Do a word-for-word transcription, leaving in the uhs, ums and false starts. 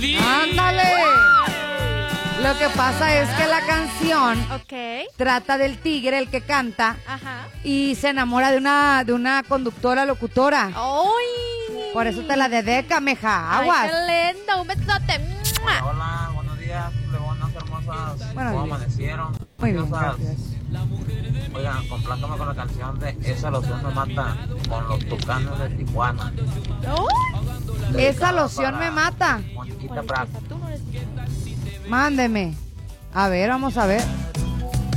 ¡Ándale! Lo que pasa es que la canción Ok. trata del tigre, el que canta, Ajá. y se enamora de una, de una conductora locutora. ¡Ay! Por eso te la dedica, meja. Ay, Aguas. qué lindo. Un besote. ¡Mua! Hola, buenos días, leonas hermosas. Buenos ¿Cómo días. amanecieron? Muy bien, Preciosas. gracias. Oigan, complácame con la canción de Esa loción me mata con los Tucanes de Tijuana. ¡Ay! Esa loción me mata. Moniquita Oye, Prat. Teresa, tú no eres- Mándeme. A ver, vamos a ver.